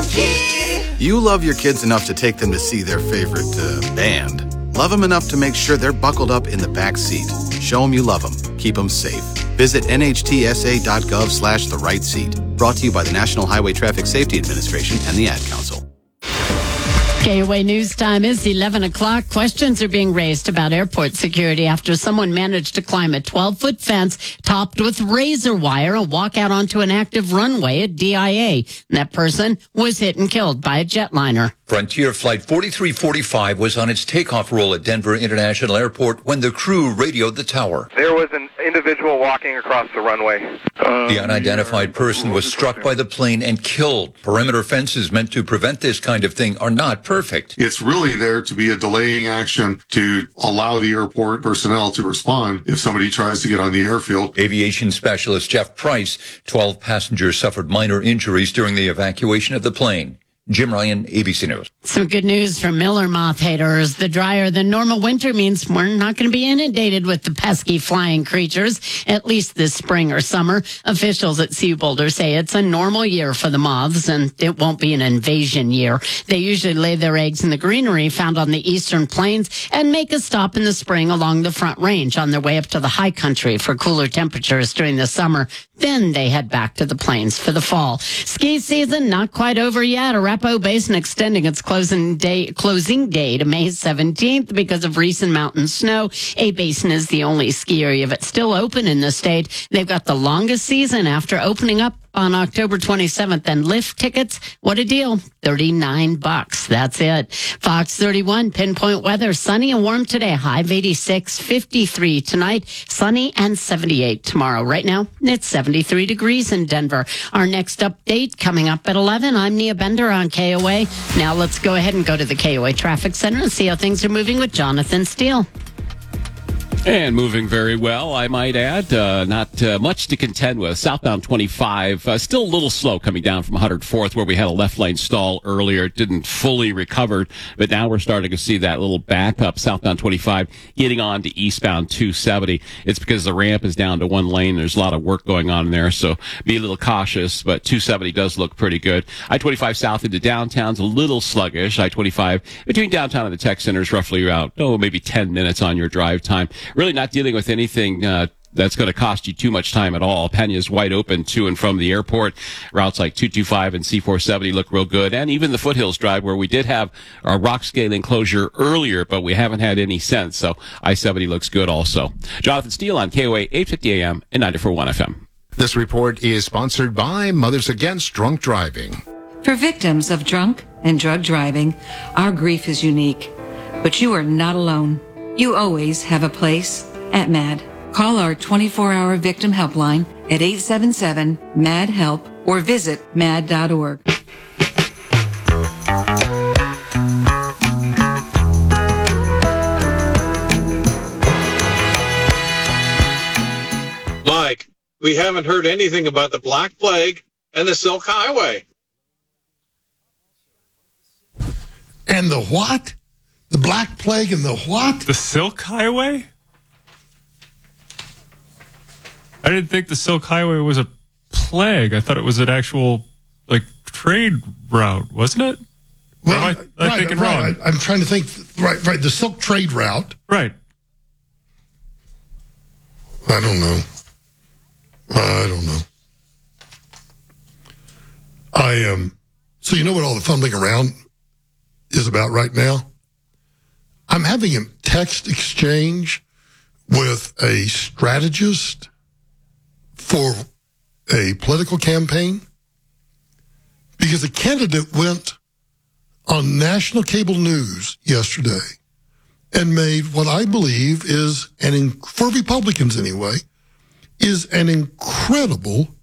You love your kids enough to take them to see their favorite band. Love them enough to make sure they're buckled up in the back seat. Show them you love them. Keep them safe. Visit nhtsa.gov/the right seat. Brought to you by the National Highway Traffic Safety Administration and the Ad Council. KOA News Time is 11 o'clock. Questions are being raised about airport security after someone managed to climb a 12-foot fence topped with razor wire and walk out onto an active runway at DIA. And that person was hit and killed by a jetliner. Frontier Flight 4345 was on its takeoff roll at Denver International Airport when the crew radioed the tower. There was an individual walking across the runway. The unidentified person was struck by the plane and killed. Perimeter fences meant to prevent this kind of thing are not perfect. It's really there to be a delaying action to allow the airport personnel to respond if somebody tries to get on the airfield. Aviation specialist Jeff Price, 12 passengers suffered minor injuries during the evacuation of the plane. Jim Ryan, ABC News. Some good news for Miller moth haters. The drier than normal winter means we're not going to be inundated with the pesky flying creatures, at least this spring or summer. Officials at Sea Boulder say it's a normal year for the moths, and it won't be an invasion year. They usually lay their eggs in the greenery found on the eastern plains and make a stop in the spring along the Front Range on their way up to the high country for cooler temperatures during the summer. Then they head back to the plains for the fall. Ski season not quite over yet. Arapahoe Basin extending its closing day to May 17th because of recent mountain snow. A Basin is the only ski area that's still open in the state. They've got the longest season after opening up on October 27th. And lift tickets, what a deal, $39. That's it. Fox 31, pinpoint weather, sunny and warm today, high of 86, 53 tonight, sunny and 78 tomorrow. Right now, it's 73 degrees in Denver. Our next update coming up at 11. I'm Nia Bender on KOA. Now let's go ahead and go to the KOA Traffic Center and see how things are moving with Jonathan Steele. And moving very well, I might add. Not much to contend with. Southbound 25, still a little slow coming down from 104th, where we had a left lane stall earlier. It didn't fully recover, but now we're starting to see that little backup. Southbound 25 getting on to eastbound 270. It's because the ramp is down to one lane. There's a lot of work going on there, so be a little cautious, but 270 does look pretty good. I-25 south into downtown's a little sluggish. I-25 between downtown and the tech center is roughly around, maybe 10 minutes on your drive time. Really not dealing with anything that's going to cost you too much time at all. Pena's wide open to and from the airport. Routes like 225 and C470 look real good. And even the Foothills Drive, where we did have a rock scaling closure earlier, but we haven't had any since. So I-70 looks good also. Jonathan Steele on KOA 850 AM and 94.1 FM. This report is sponsored by Mothers Against Drunk Driving. For victims of drunk and drug driving, our grief is unique. But you are not alone. You always have a place at MAD. Call our 24-hour victim helpline at 877-MAD-HELP or visit mad.org. Mike, we haven't heard anything about the Black Plague and the Silk Highway. And the what? The Black Plague and the what? The Silk Highway? I didn't think the Silk Highway was a plague. I thought it was an actual, trade route, wasn't it? Well, am I thinking wrong? I'm trying to think. Right. The Silk Trade Route. Right. I don't know. So you know what all the fumbling around is about right now? I'm having a text exchange with a strategist for a political campaign because a candidate went on national cable news yesterday and made what I believe is, for Republicans anyway, is an incredible